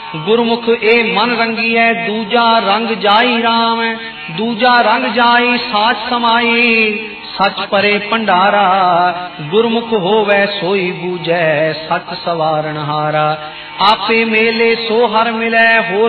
गुरमुख ए मन रंगी है, दूजा रंग जाई राम, दूजा रंग जाई साच समाई, सच परे भंडारा, गुरमुख होवे सोई बूझै, सच सवारण हारा। आपे मेले सो हर मिलै, होर